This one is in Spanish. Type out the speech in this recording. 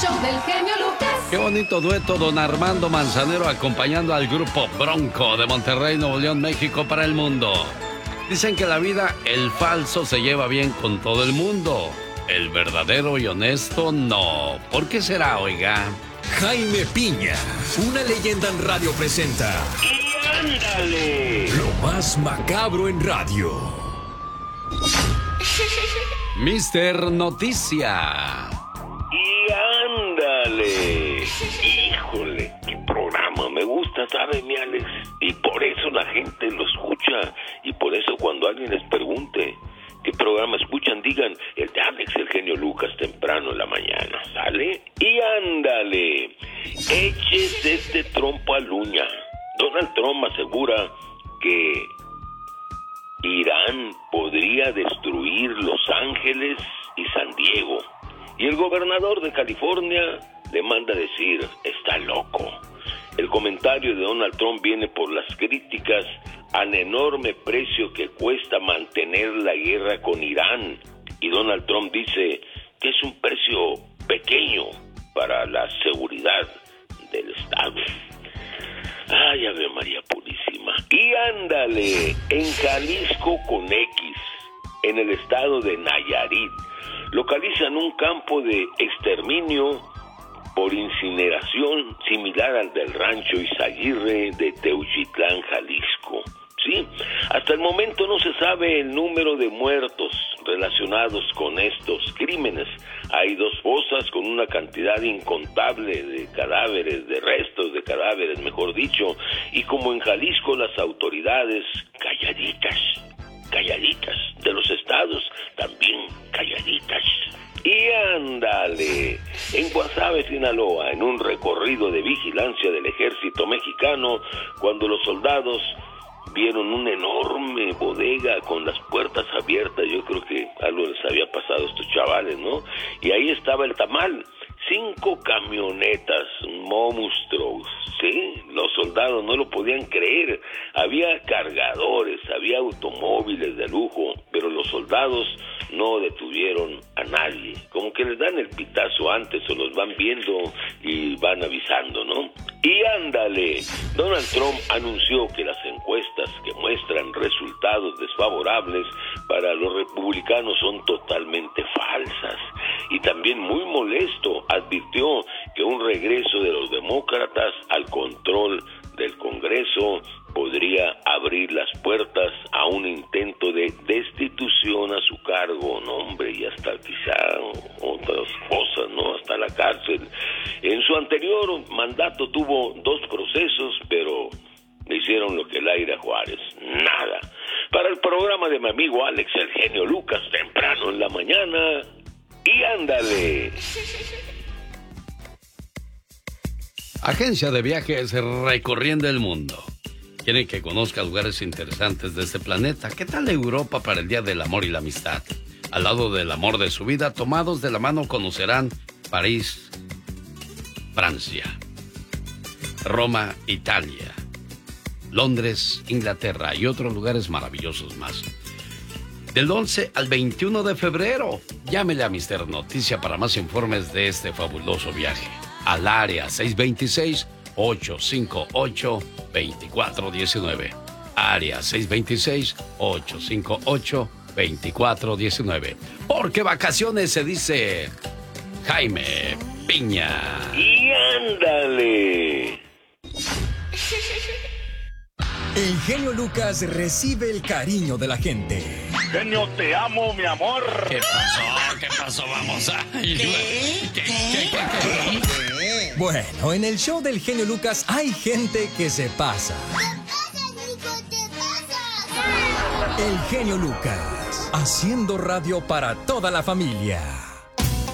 show del genio Lucas. Qué bonito dueto, don Armando Manzanero acompañando al grupo Bronco de Monterrey, Nuevo León, México para el mundo. Dicen que en la vida el falso se lleva bien con todo el mundo, el verdadero y honesto no. ¿Por qué será, oiga? Jaime Piña, una leyenda en radio presenta. ¡Y ándale! Lo más macabro en radio. Mister Noticia. ¡Y ándale! Híjole, qué programa me gusta, ¿sabe, mi Alex? Y por eso la gente lo escucha. Y por eso cuando alguien les pregunte qué programa escuchan, digan el de Alex, el genio Lucas, temprano en la mañana, ¿sale? Y ándale, eches este trompo a luña. Donald Trump asegura que Irán podría destruir Los Ángeles y San Diego. Y el gobernador de California le manda decir, está loco. El comentario de Donald Trump viene por las críticas al enorme precio que cuesta mantener la guerra con Irán. Y Donald Trump dice que es un precio pequeño para la seguridad del Estado. Ay, Ave María Purísima. Y ándale, en Jalisco con X, en el estado de Nayarit, localizan un campo de exterminio por incineración similar al del rancho Izaguirre de Teuchitlán, Jalisco. Sí, hasta el momento no se sabe el número de muertos relacionados con estos crímenes. Hay 2 fosas con una cantidad incontable de cadáveres, de restos de cadáveres, mejor dicho, y como en Jalisco las autoridades calladitas de los estados, también calladitas. Y ándale, en Guasave, Sinaloa, en un recorrido de vigilancia del ejército mexicano, cuando los soldados vieron una enorme bodega con las puertas abiertas, yo creo que algo les había pasado a estos chavales, ¿no? Y ahí estaba el tamal, 5 camionetas, monstruos, ¿sí? Los soldados no lo podían creer, había cargadores, había automóviles de lujo, pero los soldados no detuvieron a nadie, como que les dan el pitazo antes o los van viendo y van avisando, ¿no? Y ándale, Donald Trump anunció que las encuestas que muestran resultados desfavorables para los republicanos son totalmente falsas. Y también muy molesto, advirtió que un regreso de los demócratas al control del Congreso podría abrir las puertas a un intento de destitución a su cargo, no hombre, y hasta quizá otras cosas, ¿no? Hasta la cárcel. En su anterior mandato tuvo 2 procesos, pero le hicieron lo que el aire a Juárez, nada. Para el programa de mi amigo Alex, el genio Lucas, temprano en la mañana, y ándale. Agencia de viajes recorriendo el mundo. Quieren que conozca lugares interesantes de este planeta. ¿Qué tal Europa para el Día del Amor y la Amistad? Al lado del amor de su vida, tomados de la mano, conocerán París, Francia, Roma, Italia, Londres, Inglaterra y otros lugares maravillosos más. Del 11 al 21 de febrero, llámele a Mister Noticia para más informes de este fabuloso viaje. Al área 626-858-2419. Área 626-858-2419. Porque vacaciones se dice Jaime Piña. Y ándale. El genio Lucas recibe el cariño de la gente. Genio, te amo, mi amor. ¿Qué pasó? ¿Qué pasó? Vamos a... ¿Qué? Bueno, en el show del genio Lucas hay gente que se pasa. ¿Qué pasa, Nico? ¿Qué pasa? El genio Lucas, haciendo radio para toda la familia.